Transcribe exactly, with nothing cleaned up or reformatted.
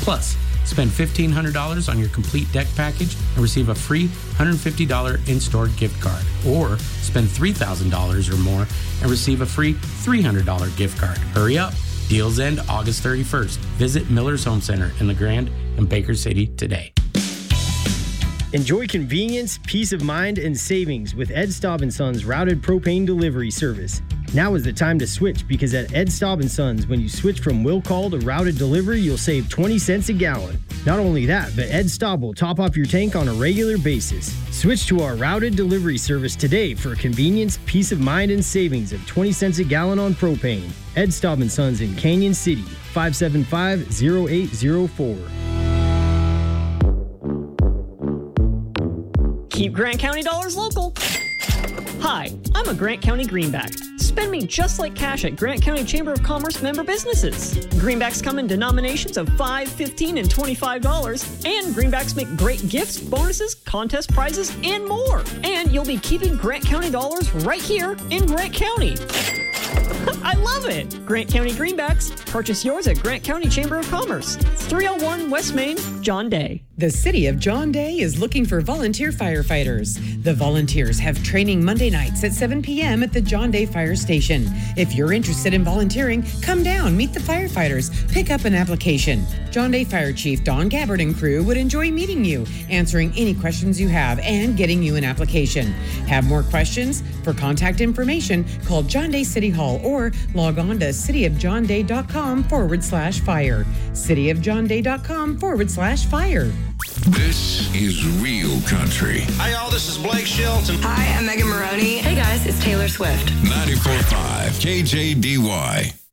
Plus, spend fifteen hundred dollars on your complete deck package and receive a free one hundred fifty dollars in-store gift card. Or spend three thousand dollars or more and receive a free three hundred dollars gift card. Hurry up. Deals end August thirty-first. Visit Miller's Home Center in the Grand and Baker City today. Enjoy convenience, peace of mind, and savings with Ed Staub and Sons routed propane delivery service. Now is the time to switch because at Ed Staub and Sons, when you switch from will call to routed delivery, you'll save twenty cents a gallon. Not only that, but Ed Staub will top off your tank on a regular basis. Switch to our routed delivery service today for convenience, peace of mind, and savings of twenty cents a gallon on propane. Ed Staub and Sons in Canyon City, five seven five, zero eight zero four. Keep Grant County dollars local. Hi, I'm a Grant County Greenback. Spend me just like cash at Grant County Chamber of Commerce member businesses. Greenbacks come in denominations of five dollars, fifteen dollars, and twenty-five dollars. And Greenbacks make great gifts, bonuses, contest prizes, and more. And you'll be keeping Grant County dollars right here in Grant County. I love it! Grant County Greenbacks. Purchase yours at Grant County Chamber of Commerce. three oh one West Main, John Day. The City of John Day is looking for volunteer firefighters. The volunteers have training Monday nights at seven p.m. at the John Day Fire Station. If you're interested in volunteering, come down, meet the firefighters, pick up an application. John Day Fire Chief Don Gabbard and crew would enjoy meeting you, answering any questions you have, and getting you an application. Have more questions? For contact information, call John Day City Hall or log on to cityofjohnday.com forward slash fire. cityofjohnday.com forward slash fire. This is Real Country. Hi, y'all. This is Blake Shelton. Hi, I'm Megan Maroney. Hey, guys. It's Taylor Swift. ninety-four point five K J D Y.